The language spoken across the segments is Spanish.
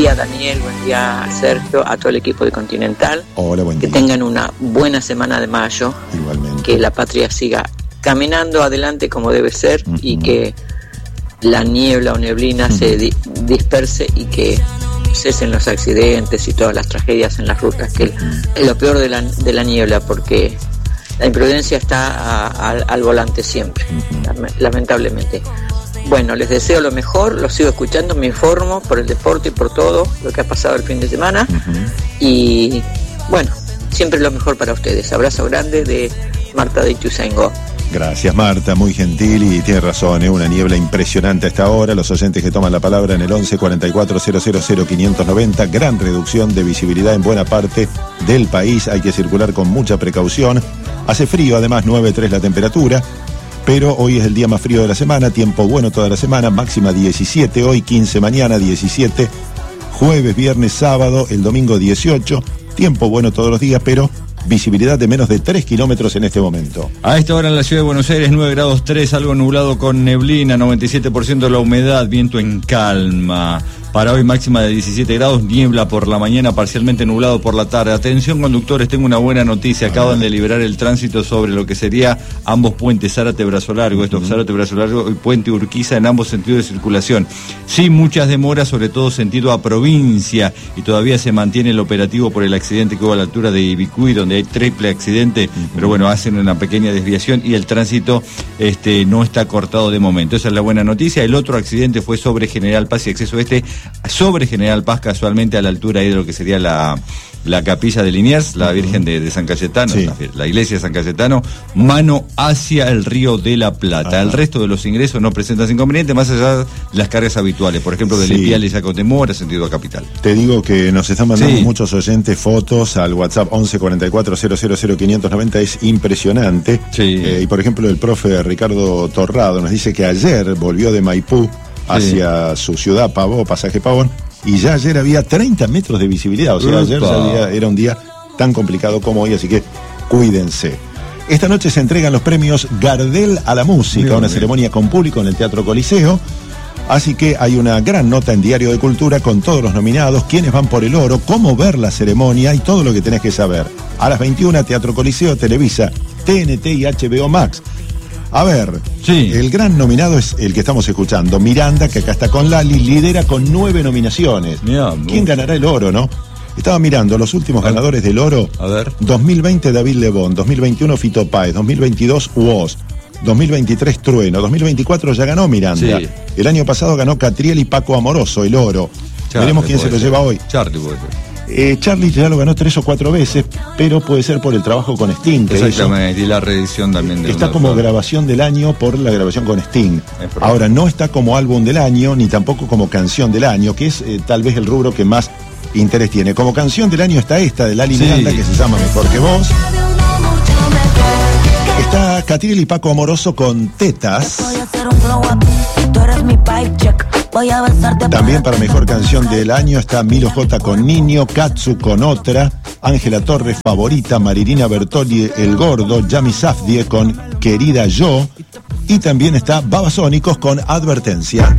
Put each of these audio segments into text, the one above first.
día, Daniel, buen día, Sergio, a todo el equipo de Continental. Hola, buen día. Que tengan una buena semana de mayo. Igualmente. Que la patria siga caminando adelante como debe ser y que la niebla o neblina se disperse y que cesen los accidentes y todas las tragedias en las rutas, que es lo peor de la niebla, porque la imprudencia está al volante siempre, lamentablemente. Bueno, les deseo lo mejor, los sigo escuchando, me informo por el deporte y por todo lo que ha pasado el fin de semana y bueno, siempre lo mejor para ustedes. Abrazo grande de Marta de Ituzaingó. Gracias, Marta, muy gentil y tiene razón, una niebla impresionante a esta hora. Los oyentes que toman la palabra en el 11 44 000 590, gran reducción de visibilidad en buena parte del país, hay que circular con mucha precaución. Hace frío, además 9,3 la temperatura, pero hoy es el día más frío de la semana, tiempo bueno toda la semana, máxima 17 hoy, 15 mañana, 17, jueves, viernes, sábado, el domingo 18, tiempo bueno todos los días, pero visibilidad de menos de 3 kilómetros en este momento. A esta hora en la ciudad de Buenos Aires, 9 grados 3, algo nublado con neblina, 97% de la humedad, viento en calma. Para hoy máxima de 17 grados, niebla por la mañana, parcialmente nublado por la tarde. Atención conductores, tengo una buena noticia, acaban de liberar el tránsito sobre lo que sería ambos puentes, Zárate Brazo Largo, Zárate Brazo Largo y Puente Urquiza en ambos sentidos de circulación. Sí, muchas demoras, sobre todo sentido a provincia, y todavía se mantiene el operativo por el accidente que hubo a la altura de Ibicuy, donde hay triple accidente, pero bueno, hacen una pequeña desviación y el tránsito no está cortado de momento. Esa es la buena noticia. El otro accidente fue sobre General Paz y acceso sobre General Paz, casualmente a la altura ahí de lo que sería la capilla de Liniers, la Virgen de San Cayetano, sí. La iglesia de San Cayetano, mano hacia el Río de la Plata. El resto de los ingresos no presentan inconveniente, más allá de las cargas habituales, por ejemplo, de Lepial y Yacotemora, sentido a Capital. Te digo que nos están mandando muchos oyentes fotos al WhatsApp 11 44 000 590, es impresionante. Y por ejemplo, el profe Ricardo Torrado nos dice que ayer volvió de Maipú hacia su ciudad, Pasaje Pavón, y ya ayer había 30 metros de visibilidad, o sea, ayer era un día tan complicado como hoy, así que cuídense. Esta noche se entregan los premios Gardel a la música, una ceremonia con público en el Teatro Coliseo, así que hay una gran nota en Diario de Cultura con todos los nominados, quiénes van por el oro, cómo ver la ceremonia y todo lo que tenés que saber. A las 21, Teatro Coliseo, Televisa, TNT y HBO Max. A ver, el gran nominado es el que estamos escuchando, Miranda, que acá está con Lali, lidera con 9 nominaciones. ¿Quién ganará el oro, no? Estaba mirando los últimos ganadores del oro. A ver. 2020 David Lebón, 2021 Fito Páez, 2022 Woz, 2023 Trueno, 2024 ya ganó Miranda. El año pasado ganó Catriel y Paco Amoroso el oro. Veremos quién se lo lleva hoy. Charlie puede ser. Charlie ya lo ganó 3 o 4 veces, pero puede ser por el trabajo con Sting. Exactamente, y la reedición también. Está como grabación del año por la grabación con Sting. Ahora, no está como álbum del año, ni tampoco como canción del año, que es tal vez el rubro que más interés tiene. Como canción del año está esta de Lali Miranda, que se llama Mejor que Vos. Está Catriel y Paco Amoroso con Tetas. También para mejor canción del año está Milo J con Niño, Katsu con Otra, Ángela Torres Favorita, Marilina Bertolli El Gordo, Yami Safdie con Querida Yo, y también está Babasónicos con Advertencia.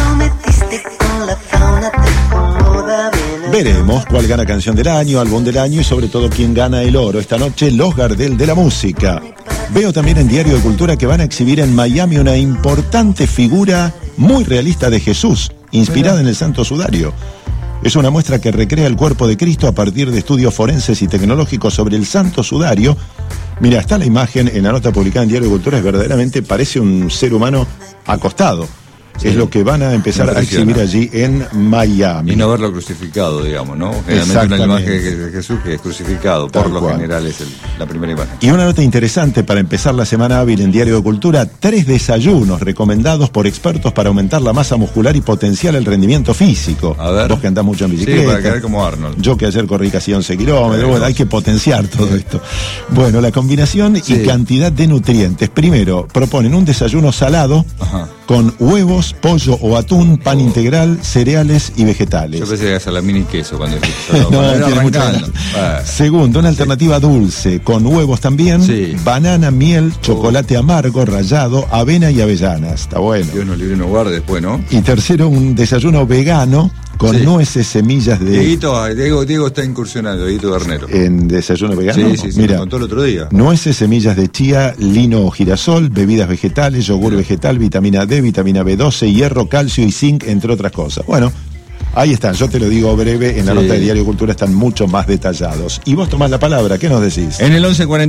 Veremos cuál gana canción del año, álbum del año y sobre todo quién gana el oro. Esta noche los Gardel de la música. Veo también en Diario de Cultura que van a exhibir en Miami una importante figura muy realista de Jesús, inspirada en el Santo Sudario. Es una muestra que recrea el cuerpo de Cristo a partir de estudios forenses y tecnológicos sobre el Santo Sudario. Mira, está la imagen en la nota publicada en Diario de Cultura, es verdaderamente parece un ser humano acostado. Es lo que van a empezar a exhibir allí en Miami. Y no verlo crucificado, digamos, ¿no? Generalmente una imagen de Jesús que es crucificado, por lo general es la primera imagen. Y una nota interesante para empezar la semana hábil en Diario de Cultura, 3 desayunos recomendados por expertos para aumentar la masa muscular y potenciar el rendimiento físico. A ver. Vos que andás mucho en bicicleta. Sí, para quedar como Arnold. Yo que ayer corrí casi 11 kilómetros, bueno, hay que potenciar todo esto. Bueno, la combinación y cantidad de nutrientes. Primero, proponen un desayuno salado con huevos, pollo o atún, pan integral, cereales y vegetales. Yo pensé que era salamín y queso cuando dijiste no, tiene mucha. Segundo, una alternativa dulce, con huevos también, banana, miel, chocolate amargo, rallado, avena y avellanas. Está bueno. Dios nos libre y nos guarde después, ¿no? Y tercero, un desayuno vegano con nueces, semillas de... Diego está incursionando, Dieguito Garnero. ¿En desayuno vegano? Sí, mira, me contó el otro día. Nueces, semillas de chía, lino o girasol, bebidas vegetales, yogur vegetal, vitamina D, vitamina B12, hierro, calcio y zinc, entre otras cosas. Bueno, ahí están, yo te lo digo breve, en la nota de Diario Cultura están mucho más detallados. Y vos tomás la palabra, ¿qué nos decís? En el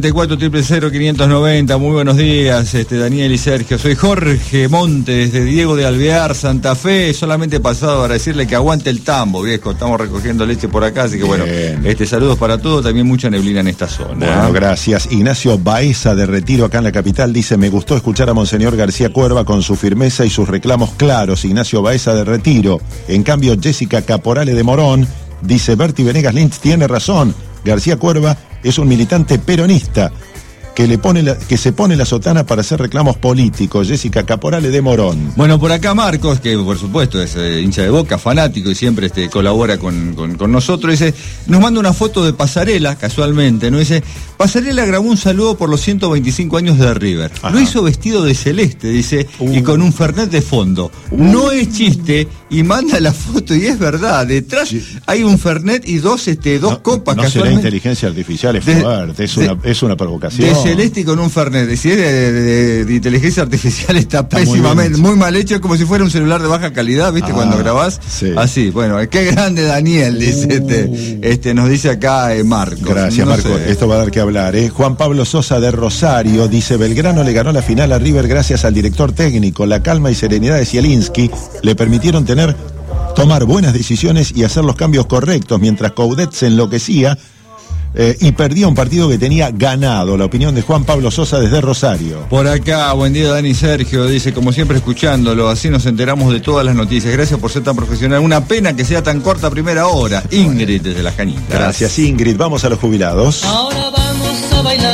1144-000-590, muy buenos días, Daniel y Sergio. Soy Jorge Montes, de Diego de Alvear, Santa Fe. Solamente he pasado para decirle que aguante el tambo, viejo. Estamos recogiendo leche por acá, así que bueno, saludos para todos. También mucha neblina en esta zona. Bueno, gracias. Ignacio Baeza, de Retiro, acá en la capital, dice: me gustó escuchar a Monseñor García Cuerva con su firmeza y sus reclamos claros. Ignacio Baeza, de Retiro. En cambio, Jessica Caporale de Morón dice: Berti Venegas Lynch tiene razón, García Cuerva es un militante peronista que se pone la sotana para hacer reclamos políticos. Jessica Caporale de Morón. Bueno, por acá Marcos, que por supuesto es hincha de Boca, fanático y siempre colabora con nosotros, dice, nos manda una foto de Pasarela, casualmente, ¿no? Dice: Pasarela grabó un saludo por los 125 años de River. Ajá. Lo hizo vestido de celeste, dice, y con un Fernet de fondo. No es chiste, y manda la foto, y es verdad, detrás hay un Fernet y dos copas. No será inteligencia artificial, es fuerte, es una provocación. De celeste y con un Fernet. Si es de inteligencia artificial está pésimamente, muy mal hecho, es como si fuera un celular de baja calidad, ¿viste? Cuando grabás. Sí. Así, bueno, qué grande Daniel, dice nos dice acá Marcos. Gracias, Marcos. Esto va a dar que hablar, Juan Pablo Sosa de Rosario dice: Belgrano le ganó la final a River gracias al director técnico. La calma y serenidad de Zielinski le permitieron tomar buenas decisiones y hacer los cambios correctos, mientras Coudet se enloquecía y perdía un partido que tenía ganado. La opinión de Juan Pablo Sosa desde Rosario. Por acá, buen día Dani Sergio, dice: como siempre escuchándolo, así nos enteramos de todas las noticias. Gracias por ser tan profesional. Una pena que sea tan corta primera hora. Ingrid desde Las Cañitas. Gracias, Ingrid. Vamos a los jubilados. Ahora vamos a bailar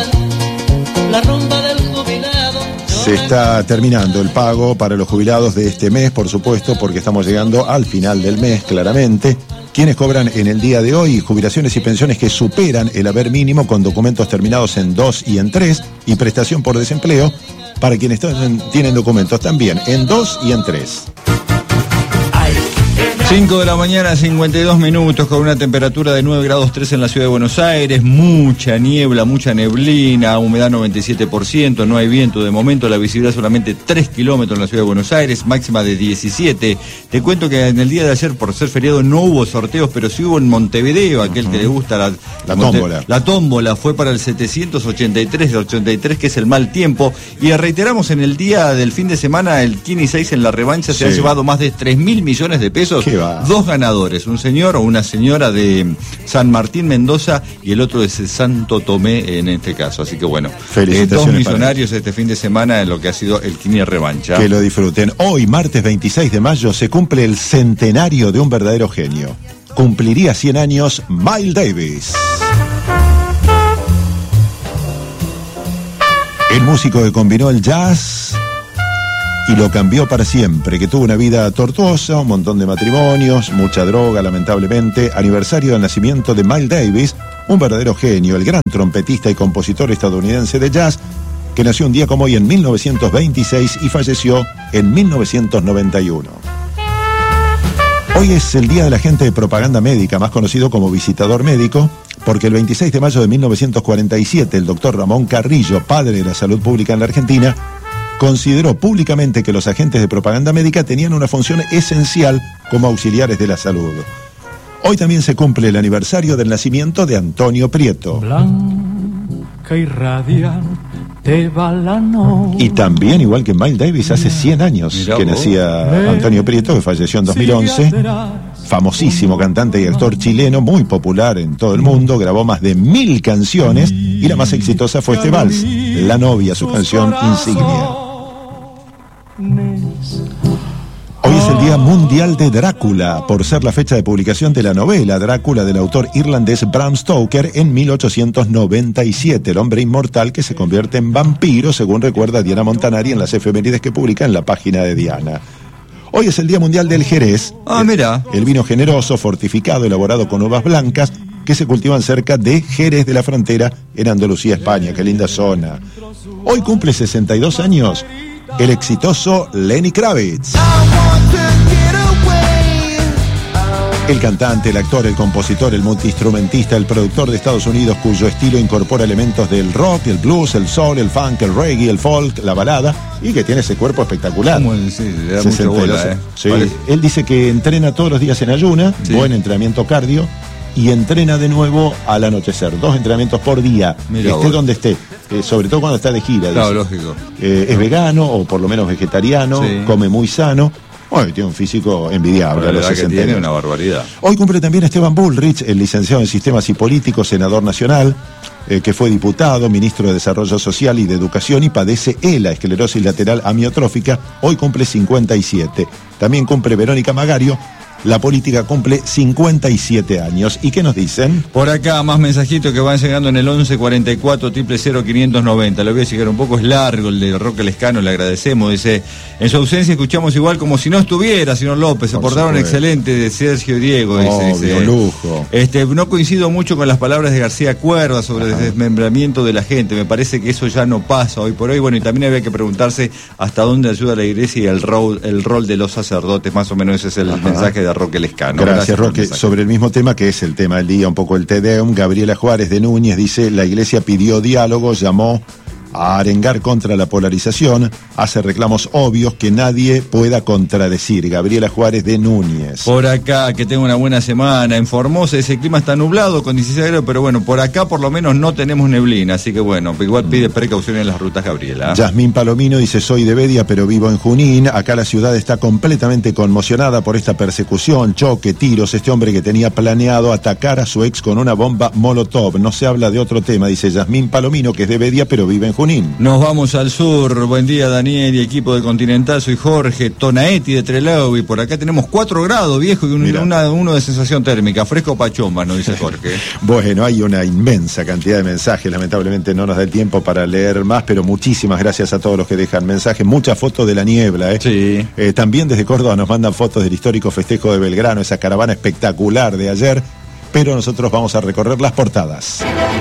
la rumba del jubilado. Se está terminando el pago para los jubilados de este mes, por supuesto, porque estamos llegando al final del mes, claramente. Quienes cobran en el día de hoy jubilaciones y pensiones que superan el haber mínimo con documentos terminados en 2 y en 3 y prestación por desempleo para quienes tienen documentos también en 2 y en 3. 5 de la mañana, 52 minutos, con una temperatura de 9 grados 3 en la ciudad de Buenos Aires, mucha niebla, mucha neblina, humedad 97%, no hay viento de momento, la visibilidad solamente 3 kilómetros en la ciudad de Buenos Aires, máxima de 17. Te cuento que en el día de ayer, por ser feriado, no hubo sorteos, pero sí hubo en Montevideo, aquel que le gusta la tómbola. La tómbola fue para el 783, que es el mal tiempo, y reiteramos, en el día del fin de semana, el Kini 6 en la revancha se ha llevado más de 3.000 millones de pesos. Dos ganadores, un señor o una señora de San Martín, Mendoza, y el otro de Santo Tomé en este caso. Así que bueno, dos millonarios este fin de semana en lo que ha sido el Kini revancha. Que lo disfruten. Hoy, martes 26 de mayo, se cumple el centenario de un verdadero genio. Cumpliría 100 años Miles Davis. El músico que combinó el jazz y lo cambió para siempre, que tuvo una vida tortuosa, un montón de matrimonios, mucha droga, lamentablemente. Aniversario del nacimiento de Miles Davis, un verdadero genio, el gran trompetista y compositor estadounidense de jazz, que nació un día como hoy en 1926 y falleció en 1991. Hoy es el Día del Agente de Propaganda Médica, más conocido como visitador médico, porque el 26 de mayo de 1947 el doctor Ramón Carrillo, padre de la salud pública en la Argentina, consideró públicamente que los agentes de propaganda médica tenían una función esencial como auxiliares de la salud. Hoy también se cumple el aniversario del nacimiento de Antonio Prieto. Blanca y radiante va la noche. Y también, igual que Miles Davis, hace 100 años que nacía Antonio Prieto, que falleció en 2011. Famosísimo cantante y actor chileno, muy popular en todo el mundo, grabó más de 1000 canciones y la más exitosa fue este vals, La Novia, su canción insignia. Hoy es el Día Mundial de Drácula, por ser la fecha de publicación de la novela Drácula del autor irlandés Bram Stoker en 1897, el hombre inmortal que se convierte en vampiro, según recuerda Diana Montanari en las efemérides que publica en la página de Diana. Hoy es el Día Mundial del Jerez. Mira. El vino generoso, fortificado, elaborado con uvas blancas, que se cultivan cerca de Jerez de la Frontera, en Andalucía, España. Qué linda zona. Hoy cumple 62 años el exitoso Lenny Kravitz. El cantante, el actor, el compositor, el multiinstrumentista, el productor de Estados Unidos, cuyo estilo incorpora elementos del rock, el blues, el soul, el funk, el reggae, el folk, la balada, y que tiene ese cuerpo espectacular. Sí, le da mucha bola, Sí. Él dice que entrena todos los días en ayuna, buen entrenamiento cardio, y entrena de nuevo al anochecer. 2 entrenamientos por día, esté donde esté. Sobre todo cuando está de gira. Claro, lógico. Es vegano, o por lo menos vegetariano, come muy sano. Bueno, tiene un físico envidiable. La verdad que tiene una barbaridad. Hoy cumple también Esteban Bullrich, el licenciado en Sistemas y Políticos, senador nacional, que fue diputado, ministro de Desarrollo Social y de Educación y padece ELA, esclerosis lateral amiotrófica. Hoy cumple 57. También cumple Verónica Magario. La política cumple 57 años. ¿Y qué nos dicen? Por acá, más mensajitos que van llegando en el 1144 000 590. Lo voy a llegar un poco, es largo el de Roque Lescano, le agradecemos. Dice, en su ausencia escuchamos igual como si no estuviera, señor López. Se portaron excelente de Sergio y Diego. Dice, lujo. No coincido mucho con las palabras de García Cuerva sobre el desmembramiento de la gente. Me parece que eso ya no pasa hoy por hoy. Bueno, y también había que preguntarse hasta dónde ayuda la iglesia y el rol de los sacerdotes. Más o menos ese es el mensaje de Roque Lescano. Gracias, Roque. Sobre el mismo tema, que es el tema del día, un poco el Te Deum, Gabriela Juárez de Núñez dice, la iglesia pidió diálogo, llamó a arengar contra la polarización, hace reclamos obvios que nadie pueda contradecir. Gabriela Juárez de Núñez. Por acá, que tenga una buena semana. En Formosa ese clima está nublado con 16 grados, pero bueno, por acá por lo menos no tenemos neblina, así que bueno, igual pide precaución en las rutas, Gabriela. Yasmín Palomino dice, soy de Bedia pero vivo en Junín. Acá la ciudad está completamente conmocionada por esta persecución, choque, tiros. Este hombre que tenía planeado atacar a su ex con una bomba Molotov. No se habla de otro tema, dice Yasmín Palomino, que es de Bedia pero vive en Junín. Nos vamos al sur. Buen día, Daniel y equipo de Continental. Soy Jorge Tonaetti de Trelew y por acá tenemos 4 grados, viejo, y uno de sensación térmica. Fresco pachomba, nos dice Jorge. Bueno, hay una inmensa cantidad de mensajes. Lamentablemente no nos da el tiempo para leer más, pero muchísimas gracias a todos los que dejan mensajes. Muchas fotos de la niebla, Sí. También desde Córdoba nos mandan fotos del histórico festejo de Belgrano, esa caravana espectacular de ayer, pero nosotros vamos a recorrer las portadas.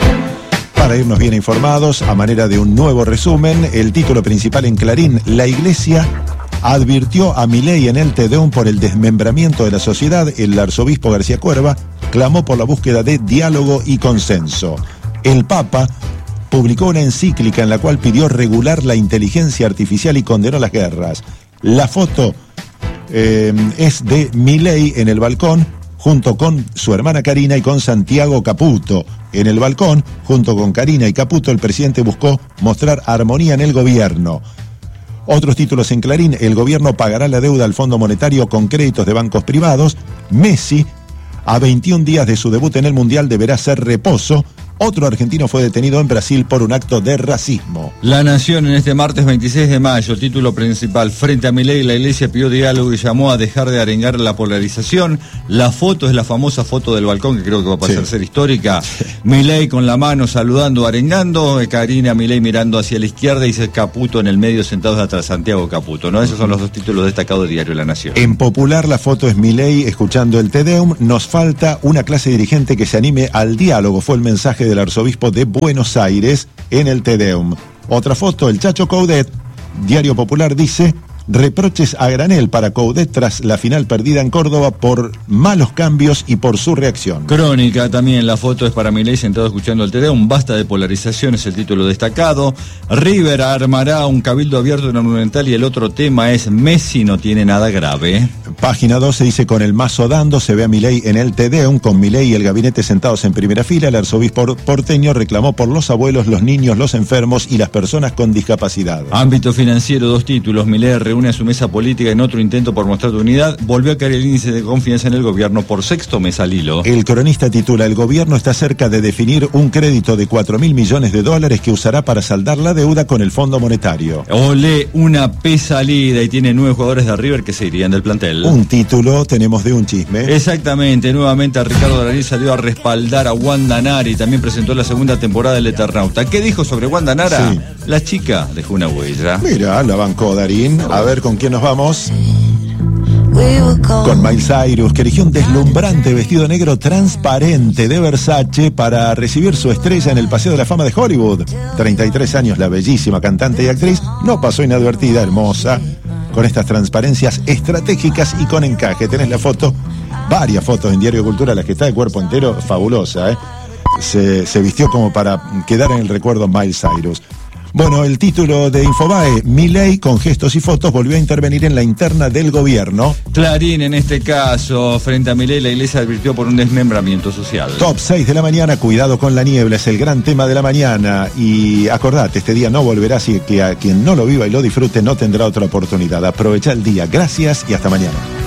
Para irnos bien informados, a manera de un nuevo resumen, el título principal en Clarín: la Iglesia advirtió a Milei en el Te Deum por el desmembramiento de la sociedad. El arzobispo García Cuerva clamó por la búsqueda de diálogo y consenso. El Papa publicó una encíclica en la cual pidió regular la inteligencia artificial y condenó las guerras. La foto es de Milei en el balcón, junto con su hermana Karina y con Santiago Caputo. En el balcón, junto con Karina y Caputo, el presidente buscó mostrar armonía en el gobierno. Otros títulos en Clarín: el gobierno pagará la deuda al Fondo Monetario con créditos de bancos privados. Messi, a 21 días de su debut en el Mundial, deberá hacer reposo. Otro argentino fue detenido en Brasil por un acto de racismo. La Nación en este martes 26 de mayo, título principal: frente a Milei, la iglesia pidió diálogo y llamó a dejar de arengar la polarización. La foto es la famosa foto del balcón, que creo que va a pasar a ser histórica. Milei con la mano saludando, arengando, Karina Milei mirando hacia la izquierda y Caputo en el medio, sentados atrás, Santiago Caputo, ¿no? Esos son los 2 títulos destacados del diario La Nación. En Popular, la foto es Milei escuchando el Te Deum. Nos falta una clase dirigente que se anime al diálogo, fue el mensaje del arzobispo de Buenos Aires en el Te Deum. Otra foto, el Chacho Coudet. Diario Popular dice: reproches a granel para Coudet tras la final perdida en Córdoba por malos cambios y por su reacción. Crónica también, la foto es para Milei sentado escuchando el Te Deum. Basta de polarización, es el título destacado. River armará un cabildo abierto en el Monumental y el otro tema es Messi no tiene nada grave. Página 12 dice: con el mazo dando, se ve a Milei en el Te Deum, con Milei y el gabinete sentados en primera fila. El arzobispo porteño reclamó por los abuelos, los niños, los enfermos y las personas con discapacidad. Ámbito financiero, 2 títulos. Milei reúne a su mesa política en otro intento por mostrar unidad. Volvió a caer el índice de confianza en el gobierno por 6º mes al hilo. El Cronista titula: el gobierno está cerca de definir un crédito de $4.000 millones que usará para saldar la deuda con el Fondo Monetario. Olé, una salida, y tiene 9 jugadores de River que se irían del plantel. Un título tenemos de un chisme. Exactamente, nuevamente Ricardo Darín salió a respaldar a Wanda Nara y también presentó la segunda temporada del Eternauta. ¿Qué dijo sobre Wanda Nara? Sí. La chica dejó una huella. Mira, la bancó Darín. A ver con quién nos vamos. Con Miley Cyrus, que eligió un deslumbrante vestido negro transparente de Versace para recibir su estrella en el Paseo de la Fama de Hollywood. 33 años, la bellísima cantante y actriz no pasó inadvertida, hermosa, con estas transparencias estratégicas y con encaje. Tenés la foto varias fotos en Diario Cultura, las que está de cuerpo entero, fabulosa, se vistió como para quedar en el recuerdo Miley Cyrus. Bueno, el título de Infobae, Milei con gestos y fotos volvió a intervenir en la interna del gobierno. Clarín, en este caso, frente a Milei, la Iglesia advirtió por un desmembramiento social. Top 6 de la mañana, cuidado con la niebla, es el gran tema de la mañana. Y acordate, este día no volverá, así que a quien no lo viva y lo disfrute no tendrá otra oportunidad. Aprovecha el día. Gracias y hasta mañana.